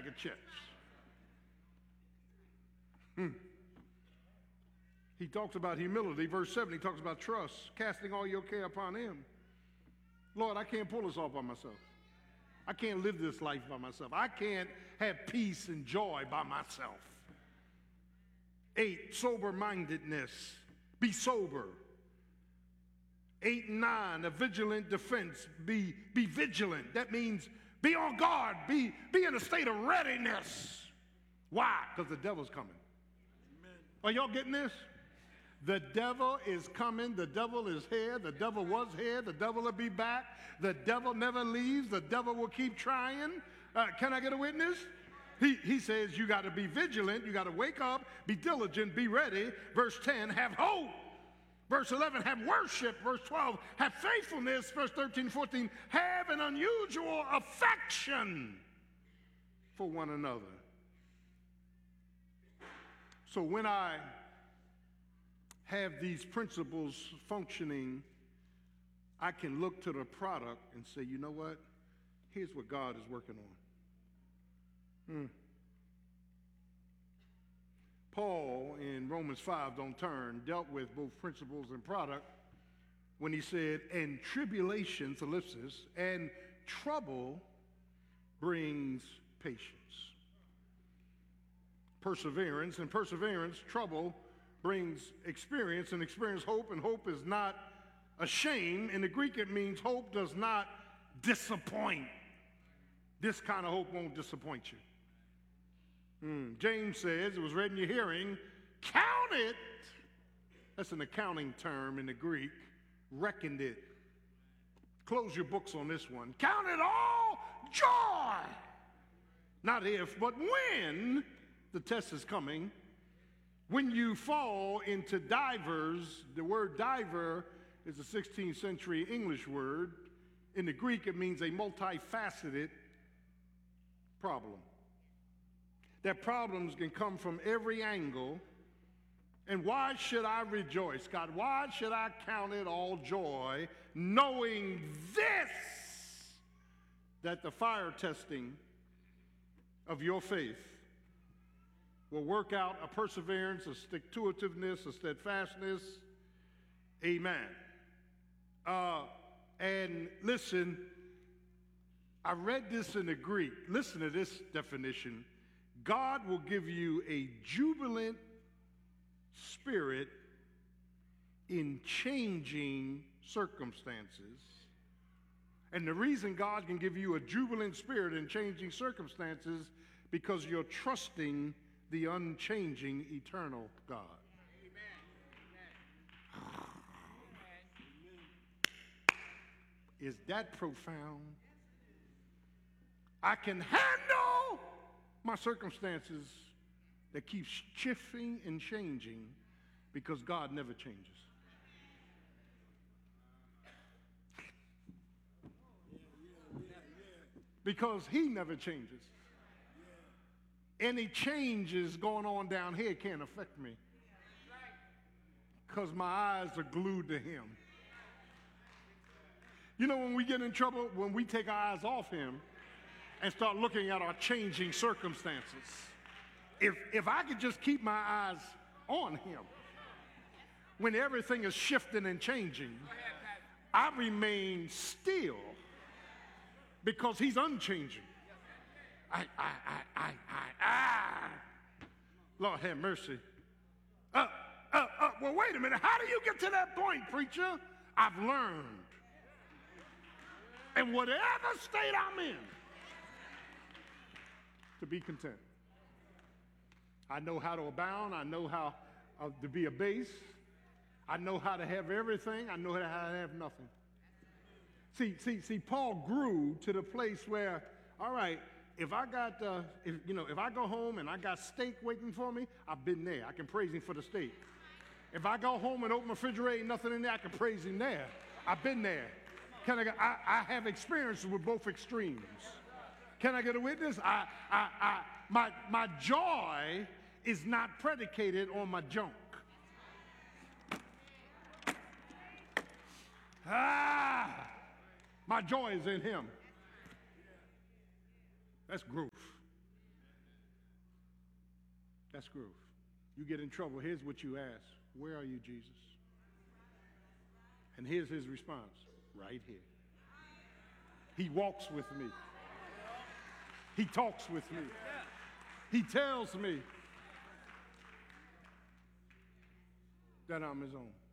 of chips. He talks about humility. Verse 7, he talks about trust, casting all your care upon him. Lord, I can't pull this off by myself. I can't live this life by myself. I can't have peace and joy by myself. 8, sober-mindedness. Be sober. 8 and 9, a vigilant defense. Be vigilant. That means be on guard. Be in a state of readiness. Why? Because the devil's coming. Amen. Are y'all getting this? The devil is coming. The devil is here. The devil was here. The devil will be back. The devil never leaves. The devil will keep trying. Can I get a witness? He says you got to be vigilant. You got to wake up, be diligent, be ready. Verse 10, have hope. Verse 11, have worship. Verse 12, have faithfulness. Verse 13, 14, have an unusual affection for one another. So when I have these principles functioning, I can look to the product and say, you know what? Here's what God is working on. Paul in Romans 5, don't turn, dealt with both principles and product when he said, and tribulations, ellipsis, and trouble brings patience. Perseverance, and perseverance, trouble brings experience, and experience hope, and hope is not a shame. In the Greek, it means hope does not disappoint. This kind of hope won't disappoint you. James says, it was read in your hearing, count it. That's an accounting term in the Greek. Reckoned it. Close your books on this one. Count it all joy. Not if, but when the test is coming. When you fall into divers, the word diver is a 16th century English word. In the Greek, it means a multifaceted problem. That problems can come from every angle. And why should I rejoice, God? Why should I count it all joy, knowing this, that the fire testing of your faith will work out a perseverance, a stick-to-itiveness, a steadfastness. Amen. And listen, I read this in the Greek. Listen to this definition. God will give you a jubilant spirit in changing circumstances. And the reason God can give you a jubilant spirit in changing circumstances because you're trusting the unchanging, eternal God. Amen. Is that profound? I can handle my circumstances that keep shifting and changing because God never changes. Because he never changes. Any changes going on down here can't affect me because my eyes are glued to him. You know, when we get in trouble, when we take our eyes off him and start looking at our changing circumstances, if I could just keep my eyes on him when everything is shifting and changing, I remain still because he's unchanging. Lord have mercy. Well, wait a minute. How do you get to that point, preacher? I've learned. And whatever state I'm in, to be content. I know how to abound. I know how to be a base. I know how to have everything. I know how to have nothing. See, Paul grew to the place where, all right, if I go home and I got steak waiting for me, I've been there. I can praise him for the steak. If I go home and open my refrigerator, nothing in there, I can praise him there. I've been there. I have experience with both extremes. Can I get a witness? My joy is not predicated on my junk. My joy is in him. That's growth. That's growth. You get in trouble, here's what you ask. Where are you, Jesus? And here's his response. Right here. He walks with me. He talks with me. He tells me that I'm his own.